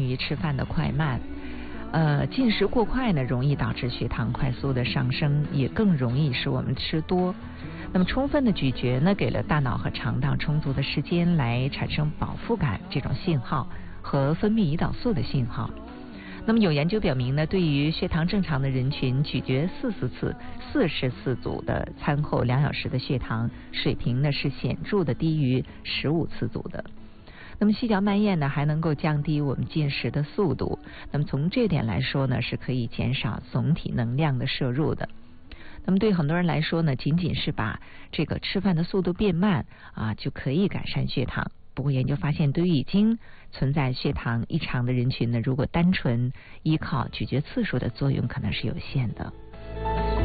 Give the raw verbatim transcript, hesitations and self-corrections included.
于吃饭的快慢。呃，进食过快呢，容易导致血糖快速的上升，也更容易使我们吃多。那么充分的咀嚼呢，给了大脑和肠道充足的时间来产生饱腹感这种信号和分泌胰岛素的信号。那么有研究表明呢，对于血糖正常的人群，咀嚼四十次、四十四组的餐后两小时的血糖水平呢，是显著的低于十五次组的。那么细嚼慢咽呢，还能够降低我们进食的速度。那么从这点来说呢，是可以减少总体能量的摄入的。那么对很多人来说呢，仅仅是把这个吃饭的速度变慢啊，就可以改善血糖。不过研究发现，对于已经存在血糖异常的人群呢，如果单纯依靠咀嚼次数的作用，可能是有限的。